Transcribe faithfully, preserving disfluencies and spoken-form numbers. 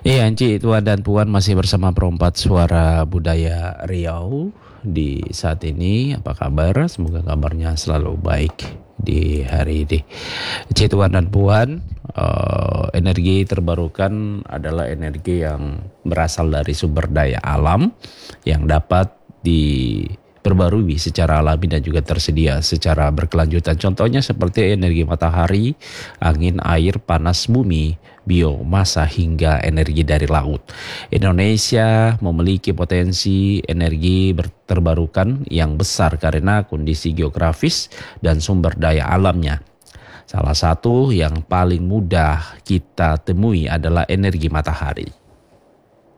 Iya, Ci, Tuan dan Puan masih bersama Perompat Suara Budaya Riau di saat ini. Apa kabar? Semoga kabarnya selalu baik di hari ini. Ci, Tuan dan Puan, eh, energi terbarukan adalah energi yang berasal dari sumber daya alam yang dapat diperbarui secara alami dan juga tersedia secara berkelanjutan. Contohnya seperti energi matahari, angin, air, panas bumi, biomasa hingga energi dari laut. Indonesia memiliki potensi energi ber- terbarukan yang besar karena kondisi geografis dan sumber daya alamnya. Salah satu yang paling mudah kita temui adalah energi matahari.